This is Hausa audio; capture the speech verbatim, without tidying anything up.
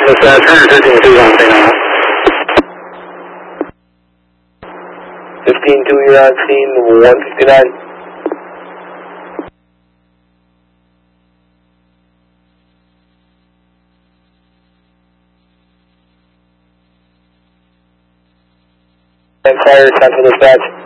Dispatch, one fifteen two on scene now. fifteen two, you're on scene, one fifty-nine. And fire, central dispatch.